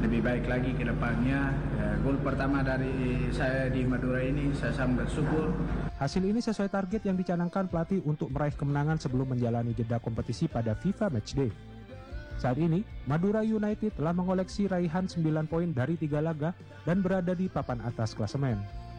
lebih baik lagi ke depannya. Gol pertama dari saya di Madura ini saya sambut syukur. Hasil ini sesuai target yang dicanangkan pelatih untuk meraih kemenangan sebelum menjalani jeda kompetisi pada FIFA Matchday. Saat ini, Madura United telah mengoleksi raihan 9 poin dari 3 laga dan berada di papan atas klasemen.